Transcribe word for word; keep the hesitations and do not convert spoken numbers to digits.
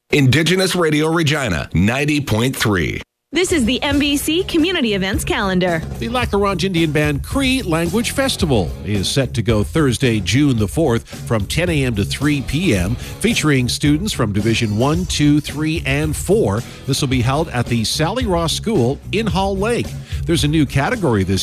Indigenous Radio Regina, ninety point three. This is the M B C Community Events Calendar. The Lackawanna Indian Band Cree Language Festival is set to go Thursday, June the fourth from ten a.m. to three p.m., featuring students from Division one, two, three, and four. This will be held at the Sally Ross School in Hall Lake. There's a new category this